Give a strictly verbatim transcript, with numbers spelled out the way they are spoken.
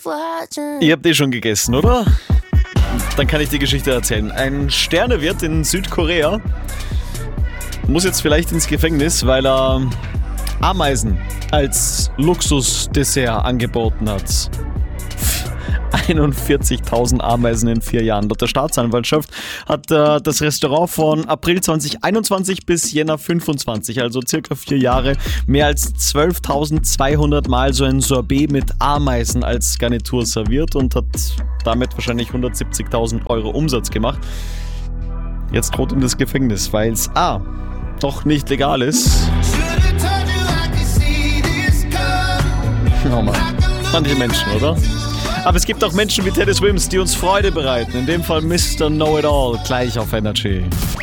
Ihr habt eh schon gegessen, oder? Dann kann ich die Geschichte erzählen. Ein Sternewirt in Südkorea muss jetzt vielleicht ins Gefängnis, weil er Ameisen als Luxusdessert angeboten hat. einundvierzigtausend Ameisen in vier Jahren. Laut der Staatsanwaltschaft hat äh, das Restaurant von April zwanzig einundzwanzig bis Jänner fünfundzwanzig, also circa vier Jahre, mehr als zwölftausendzweihundert Mal so ein Sorbet mit Ameisen als Garnitur serviert und hat damit wahrscheinlich hundertsiebzigtausend Euro Umsatz gemacht. Jetzt droht ihm das Gefängnis, weil es A. doch nicht legal ist. Oh Mann, manche Menschen, oder? Aber es gibt auch Menschen wie Teddy Swims, die uns Freude bereiten. In dem Fall Mister Know-It-All, gleich auf Energy.